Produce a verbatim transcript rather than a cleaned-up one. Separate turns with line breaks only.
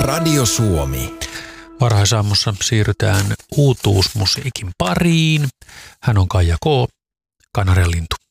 Radio Suomi.
Varhaisaamussa siirrytään uutuusmusiikin pariin. Hän on Kaija K. Kanarian lintu.